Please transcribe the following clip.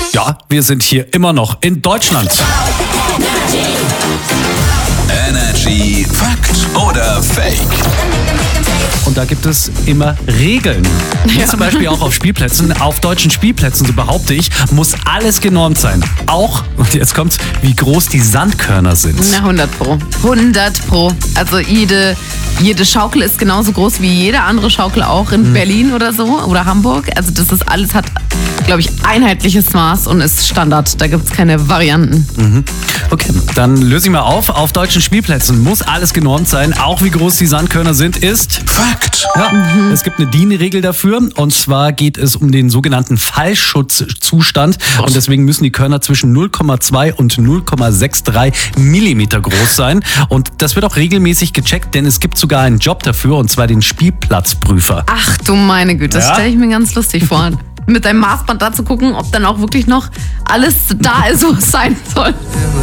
Ja, wir sind hier immer noch in Deutschland. Energy Fakt oder Fake? Und da gibt es immer Regeln. Wie zum Beispiel auch auf Spielplätzen. Auf deutschen Spielplätzen, so behaupte ich, muss alles genormt sein. Auch, und jetzt kommt's, wie groß die Sandkörner sind. Na, 100 Pro. 100 Pro. Also jede Schaukel ist genauso groß wie jede andere Schaukel auch in Berlin oder so oder Hamburg. Also das ist alles, hat, glaube ich, einheitliches Maß und ist Standard. Da gibt es keine Varianten. Okay, dann löse ich mal auf. Auf deutschen Spielplätzen muss alles genormt sein. Auch wie groß die Sandkörner sind, ist Fakt. Ja, es gibt eine DIN-Regel dafür, und zwar geht es um den sogenannten Fallschutzzustand, und deswegen müssen die Körner zwischen 0,2 und 0,63 Millimeter groß sein, und das wird auch regelmäßig gecheckt, denn es gibt sogar einen Job dafür, und zwar den Spielplatzprüfer. Ach du meine Güte, das stelle ich mir ganz lustig vor. Mit deinem Maßband da zu gucken, ob dann auch wirklich noch alles da ist, wo es sein soll.